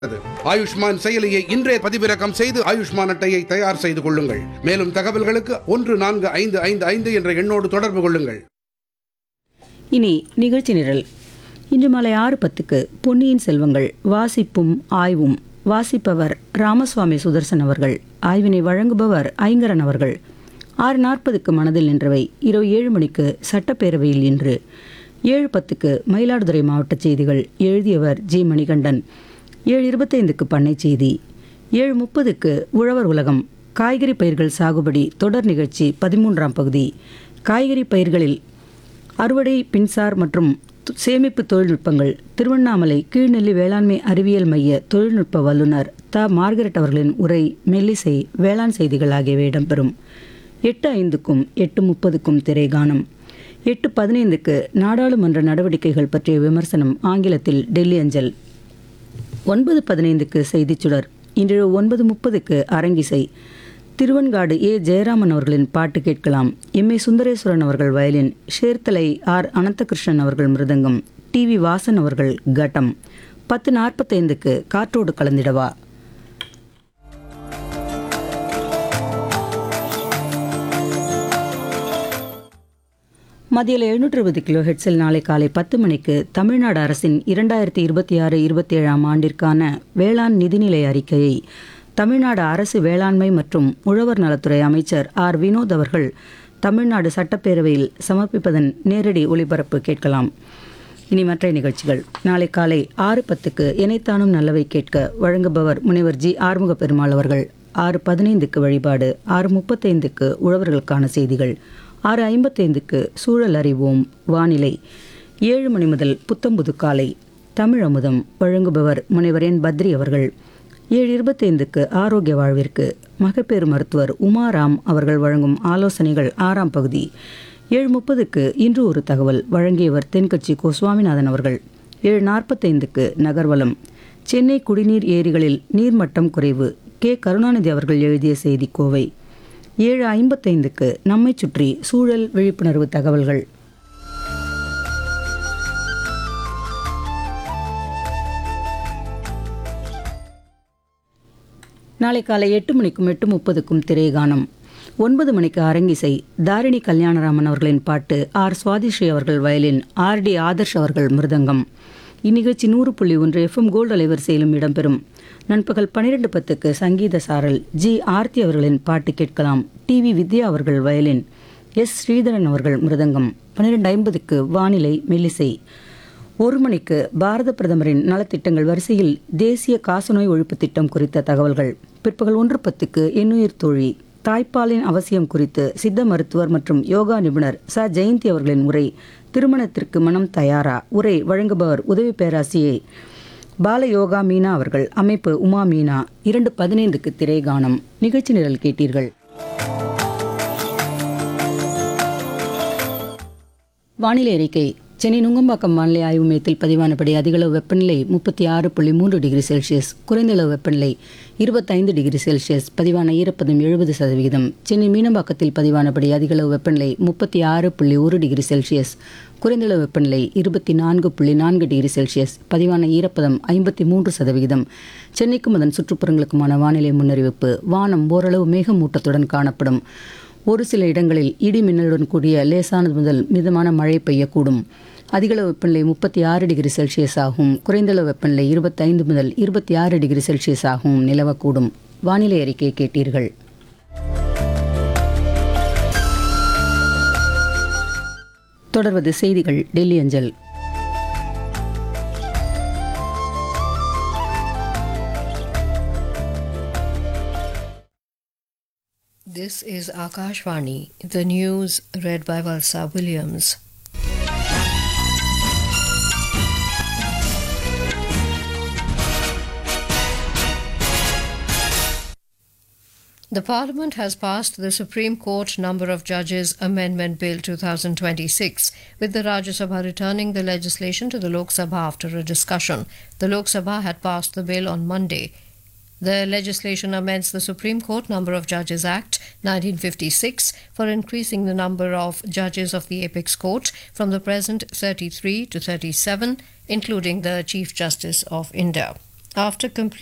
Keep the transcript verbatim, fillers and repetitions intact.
ஆயுஷ்மான் செயலியை இன்றே பதிவிறக்கம் செய்து ஆயுஷ்மான் அட்டையை தயார் செய்து கொள்ளுங்கள். மேலும் தகவல்களுக்கு ஒன்று நான்கு ஐந்து ஐந்து ஐந்து என்ற எண்ணோடு தொடர்பு கொள்ளுங்கள். இனி நிகழ்ச்சி நிரல். இன்று மாலை ஆறு பத்துக்கு பொன்னியின் செல்வங்கள் வாசிப்பும் ஆய்வும். வாசிப்பவர் ராமசுவாமி சுதர்சன் அவர்கள். ஆய்வினை வழங்குபவர் ஐங்கரன் அவர்கள். ஆறு நாற்பதுக்கு மனதில் நின்றவை. இரவு ஏழு மணிக்கு சட்டப்பேரவையில் இன்று. ஏழு பத்துக்கு மயிலாடுதுறை மாவட்ட செய்திகள். எழுதியவர் ஜி மணிகண்டன். ஏழு இருபத்தைந்துக்கு பண்ணை செய்தி. ஏழு முப்பதுக்கு உழவர் உலகம். காய்கறி பயிர்கள் சாகுபடி தொடர் நிகழ்ச்சி பதிமூன்றாம் பகுதி. காய்கறி பயிர்களில் அறுவடை, பின்சார் மற்றும் சேமிப்பு தொழில்நுட்பங்கள். திருவண்ணாமலை கீழ்நெல்லி வேளாண்மை அறிவியல் மைய தொழில்நுட்ப வல்லுநர் த மார்கரெட் அவர்களின் உரை, மெல்லிசை, வேளாண் செய்திகள் ஆகியவை இடம்பெறும். எட்டு ஐந்துக்கும் எட்டு முப்பதுக்கும் திரைகானம். எட்டு பதினைந்துக்கு நாடாளுமன்ற நடவடிக்கைகள் பற்றிய விமர்சனம் ஆங்கிலத்தில் டெல்லி அஞ்சல். ஒன்பது பதினைந்துக்கு செய்திச் சுடர். இன்று ஒன்பது முப்பதுக்கு அரங்கிசை. திருவன்காடு ஏ ஜெயராமன் அவர்களின் பாட்டு கேட்கலாம். எம் ஏ சுந்தரேஸ்வரன் அவர்கள் வயலின். ஷேர்த்தலை ஆர் அனந்தகிருஷ்ணன் அவர்கள் மிருதங்கம். டி வி வாசன் அவர்கள் கட்டம். பத்து நாற்பத்தைந்துக்கு காற்றோடு கலந்திடவா. மத்தியில் எழுநூற்று இருபது கிலோ ஹெட்ஸில் நாளை காலை பத்து மணிக்கு தமிழ்நாடு அரசின் இரண்டாயிரத்தி இருபத்தி ஆறு இருபத்தி ஏழாம் ஆண்டிற்கான வேளாண் நிதிநிலை அறிக்கையை தமிழ்நாடு அரசு வேளாண்மை மற்றும் உழவர் நலத்துறை அமைச்சர் ஆர் வினோத் அவர்கள் தமிழ்நாடு சட்டப்பேரவையில் சமர்ப்பிப்பதன் நேரடி ஒளிபரப்பு கேட்கலாம். இனி மற்ற நிகழ்ச்சிகள். நாளை காலை ஆறு பத்துக்கு இணைத்தானும் நல்லவை கேட்க வழங்குபவர் முனைவர் ஜி ஆறுமுக பெருமாள் அவர்கள். ஆறு பதினைந்துக்கு வழிபாடு. ஆறு முப்பத்தைந்துக்கு உழவர்களுக்கான செய்திகள். ஆறு ஐம்பத்தைந்துக்கு சூழல் அறிவோம் வானிலை. ஏழு மணி முதல் புத்தம்புது காலை. தமிழ் அமுதம் வழங்குபவர் முனைவர் என் பத்ரி அவர்கள். ஏழு இருபத்தைந்துக்கு ஆரோக்கிய வாழ்விற்கு மகப்பேறு மருத்துவர் உமாராம் அவர்கள் வழங்கும் ஆலோசனைகள் ஆறாம் பகுதி. ஏழு முப்பதுக்கு இன்று ஒரு தகவல் வழங்கியவர் தென்கட்சி கோ சுவாமிநாதன் அவர்கள். ஏழு நாற்பத்தைந்துக்கு நகர்வலம். சென்னை குடிநீர் ஏரிகளில் நீர்மட்டம் குறைவு. கே கருணாநிதி அவர்கள் எழுதிய செய்தி கோவை. ஏழு ஐம்பத்தைந்துக்கு நம்மை சுற்றி சூழல் விழிப்புணர்வு தகவல்கள். நாளை காலை எட்டு மணிக்கும் எட்டு முப்பதுக்கும் திரைகானம். ஒன்பது மணிக்கு அரங்கிசை. தாரிணி கல்யாணராமன் அவர்களின் பாட்டு. ஆர் சுவாதிஸ்ரீ அவர்கள் வயலின். ஆர் டி ஆதர்ஷ் அவர்கள் மிருதங்கம். இந்நிகழ்ச்சி நூறு புள்ளி ஒன்று எஃப்எம் கோல்டு அலைவரிசையிலும் இடம்பெறும். நண்பகல் பன்னிரண்டு பத்துக்கு சங்கீத சாரல். ஜி ஆர்த்தி அவர்களின் பாட்டு கேட்கலாம். டி வி வித்யா அவர்கள் வயலின். எஸ் ஸ்ரீதரன் அவர்கள் மிருதங்கம். பன்னிரெண்டு ஐம்பதுக்கு வானிலை மெல்லிசை. ஒரு மணிக்கு பாரத பிரதமரின் நலத்திட்டங்கள் வரிசையில் தேசிய காசநோய் ஒழிப்பு திட்டம் குறித்த தகவல்கள். பிற்பகல் ஒன்று பத்துக்கு எண்ணுயிர் தோழி. தாய்ப்பாலின் அவசியம் குறித்து சித்த மருத்துவர் மற்றும் யோகா நிபுணர் ச ஜெயந்தி அவர்களின் உரை. திருமணத்திற்கு மனம் தயாரா. உரை வழங்குபவர் உதவி பேராசிரியை பால யோகா மீனா அவர்கள். அமைப்பு உமா மீனா. இரண்டு பதினைந்துக்கு திரைகானம். நிகழ்ச்சி நிரல் கேட்டீர்கள். வானிலை அறிக்கை. சென்னை நுங்கம்பாக்கம் வானிலை ஆய்வு மையத்தில் பதிவானபடி அதிகளவு வெப்பநிலை முப்பத்தி ஆறு புள்ளி மூன்று டிகிரி செல்சியஸ். குறைந்தளவு வெப்பநிலை இருபத்தைந்து டிகிரி செல்சியஸ். பதிவான ஈரப்பதம் எழுபது சதவீதம். சென்னை மீனம்பாக்கத்தில் பதிவானபடி அதிகளவு வெப்பநிலை முப்பத்தி ஆறு புள்ளி ஒரு டிகிரி செல்சியஸ். குறைந்தளவு வெப்பநிலை இருபத்தி நான்கு புள்ளி நான்கு டிகிரி செல்சியஸ். பதிவான ஈரப்பதம் ஐம்பத்தி மூன்று சதவிகிதம். சென்னைக்கும் அதன் சுற்றுப்புறங்களுக்குமான வானிலை முன்னறிவிப்பு. வானம் ஓரளவு மேகமூட்டத்துடன் காணப்படும். ஒரு சில இடங்களில் இடி மின்னலுடன் கூடிய லேசானது முதல் மிதமான மழை பெய்யக்கூடும். அதிகளவு வெப்பநிலை முப்பத்தி ஆறு டிகிரி செல்சியஸ் ஆகும். குறைந்தளவு வெப்பநிலை இருபத்தைந்து முதல் இருபத்தி ஆறு டிகிரி செல்சியஸ் ஆகவும் நிலவக்கூடும். வானிலை அறிக்கை கேட்டீர்கள். தொடர்வது செய்திகள் டெல்லி அஞ்சல். This is Akashvani, the news read by Valsa Williams. The Parliament has passed the Supreme Court Number of Judges Amendment Bill twenty twenty-six, with the Rajya Sabha returning the legislation to the Lok Sabha after a discussion. The Lok Sabha had passed the bill on Monday. The legislation amends the Supreme Court Number of Judges Act nineteen fifty-six for increasing the number of judges of the Apex Court from the present thirty-three to thirty-seven, including the Chief Justice of India. After complete